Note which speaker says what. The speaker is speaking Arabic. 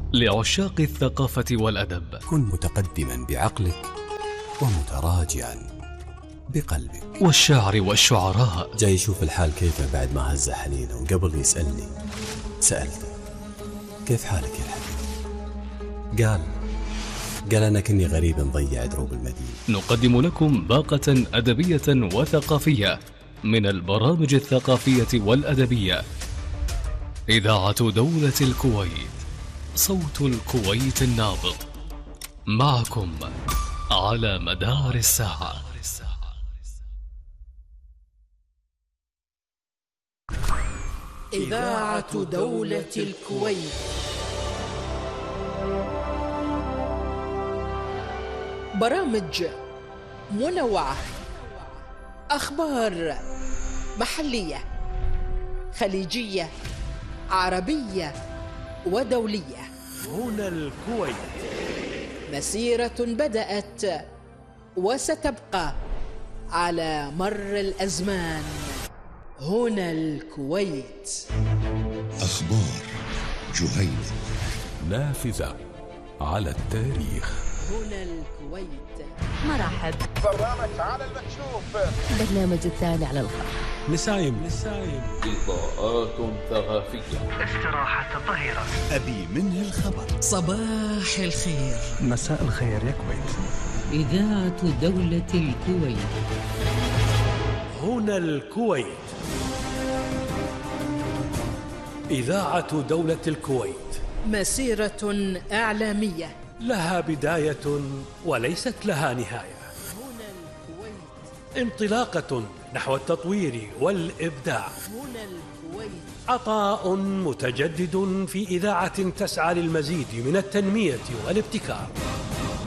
Speaker 1: لعشاق الثقافة والأدب.
Speaker 2: كن متقدما بعقلك ومتراجعا بقلبك.
Speaker 1: والشعر والشعراء.
Speaker 2: جاي يشوف الحال كيفه بعد ما هز حنينه، وقبل يسألني سألته كيف حالك يا الحبيب؟ قال أنا كني غريب مضيع دروب المدينة.
Speaker 1: نقدم لكم باقة أدبية وثقافية من البرامج الثقافية والأدبية. إذاعة دولة الكويت، صوت الكويت النابض، معكم على مدار الساعة.
Speaker 3: إذاعة دولة الكويت. برامج منوعة، أخبار محلية، خليجية، عربية ودولية.
Speaker 4: هنا الكويت،
Speaker 3: مسيرة بدأت وستبقى على مر الأزمان. هنا الكويت.
Speaker 5: أخبار جهينة،
Speaker 2: نافذة على التاريخ.
Speaker 3: هنا الكويت.
Speaker 6: مرحب.
Speaker 7: برنامج على المكشوف.
Speaker 6: برنامج الثاني على الخط.
Speaker 2: نسايم.
Speaker 1: إضاءات ثقافية.
Speaker 4: استراحة ظهيرة.
Speaker 5: أبي منه الخبر.
Speaker 3: صباح الخير.
Speaker 4: مساء الخير يا كويت.
Speaker 6: إذاعة دولة الكويت.
Speaker 4: هنا الكويت. إذاعة دولة الكويت،
Speaker 3: مسيرة إعلامية
Speaker 4: لها بداية وليست لها نهاية.
Speaker 3: هنا الكويت.
Speaker 4: انطلاقة نحو التطوير والإبداع.
Speaker 3: هنا الكويت.
Speaker 4: عطاء متجدد في إذاعة تسعى للمزيد من التنمية والابتكار.